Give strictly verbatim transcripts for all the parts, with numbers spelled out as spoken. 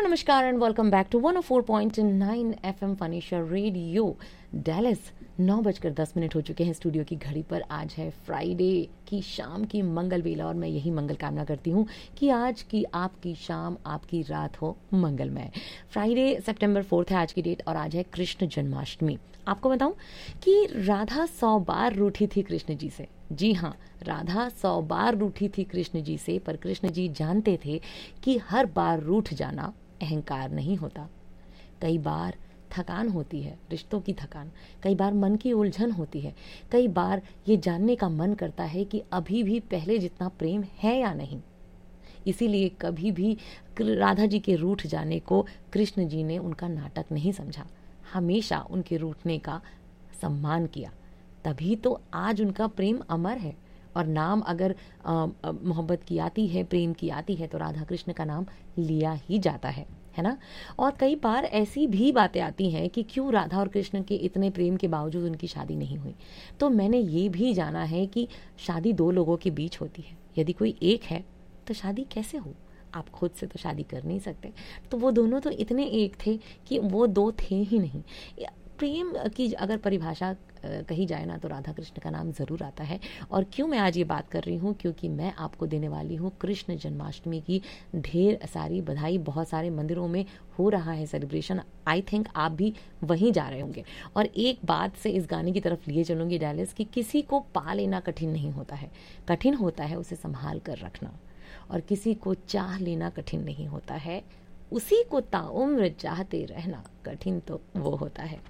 नमस्कार and welcome back to one O four point nine FM फनीशा radio Dallas. नौ बजकर दस minute हो चुके हैं स्टूडियो की घड़ी पर। आज है फ्राइडे की शाम की मंगल बेला और मैं यही मंगल कामना करती हूँ कि आज की आपकी शाम आपकी रात हो मंगलमय। फ्राइडे सितंबर फोर्थ है आज की डेट और आज है कृष्ण जन्माष्टमी। आपको बताऊं कि राधा सौ बार रूठी थी कृष्ण जी से। जी हाँ, राधा सौ बार रूठी थी कृष्ण जी से, पर कृष्ण जी जानते थे कि हर बार रूठ जाना अहंकार नहीं होता। कई बार थकान होती है, रिश्तों की थकान, कई बार मन की उलझन होती है, कई बार ये जानने का मन करता है कि अभी भी पहले जितना प्रेम है या नहीं। इसीलिए कभी भी राधा जी के रूठ जाने को कृष्ण जी ने उनका नाटक नहीं समझा, हमेशा उनके रूठने का सम्मान किया। तभी तो आज उनका प्रेम अमर है। और नाम अगर मोहब्बत की आती है, प्रेम की आती है, तो राधा कृष्ण का नाम लिया ही जाता है, है ना। और कई बार ऐसी भी बातें आती हैं कि क्यों राधा और कृष्ण के इतने प्रेम के बावजूद उनकी शादी नहीं हुई। तो मैंने ये भी जाना है कि शादी दो लोगों के बीच होती है। यदि कोई एक है तो शादी कैसे हो? आप खुद से तो शादी कर नहीं सकते। तो वो दोनों तो इतने एक थे कि वो दो थे ही नहीं। प्रेम की अगर परिभाषा कही जाए ना तो राधा कृष्ण का नाम ज़रूर आता है। और क्यों मैं आज ये बात कर रही हूँ, क्योंकि मैं आपको देने वाली हूँ कृष्ण जन्माष्टमी की ढेर सारी बधाई। बहुत सारे मंदिरों में हो रहा है सेलिब्रेशन। आई थिंक आप भी वहीं जा रहे होंगे। और एक बात से इस गाने की तरफ लिए चलूँगी डैलिस कि किसी को पा लेना कठिन नहीं होता है, कठिन होता है उसे संभाल कर रखना। और किसी को चाह लेना कठिन नहीं होता है, उसी को ताउम्र चाहते रहना कठिन तो वो होता है।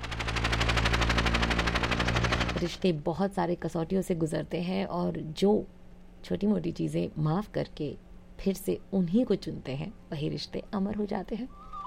रिश्ते बहुत सारे कसौटियों से गुजरते हैं और जो छोटी मोटी चीज़ें माफ़ करके फिर से उन्हीं को चुनते हैं, वही रिश्ते अमर हो जाते हैं।